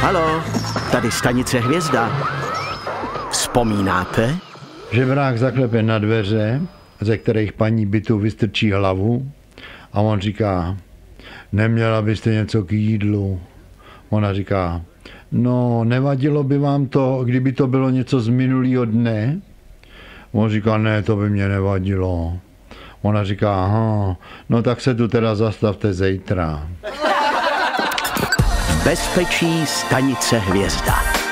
Haló, tady stanice Hvězda. Vzpomínáte? Žebrák zaklepe na dveře, ze kterých paní bytu vystrčí hlavu a on říká, neměla byste něco k jídlu? Ona říká, no nevadilo by vám to, kdyby to bylo něco z minulého dne? On říká, ne, to by mě nevadilo. Ona říká, aha, no tak se tu teda zastavte zítra. Bezpečí stanice Hvězda.